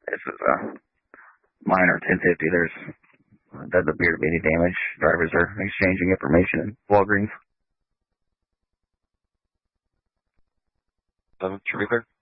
This is a minor 1050. Doesn't appear to be any damage. Drivers are exchanging information in Walgreens. Should be clear.